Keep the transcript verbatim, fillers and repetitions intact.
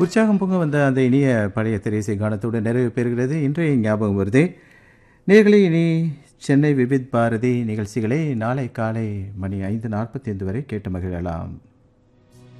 உற்சாகம் பொங்க வந்த அந்த இனிய பழைய திரைசை கானத்தோடு நிறைவு பெறுகிறது இன்றைய ஞாபகம் வருது. நேயர்களே, இனி சென்னை விவித் பாரதி நிகழ்ச்சிகளை நாளை காலை மணி ஐந்து நாற்பத்தி ஐந்து வரை கேட்டு மகிழலாம்.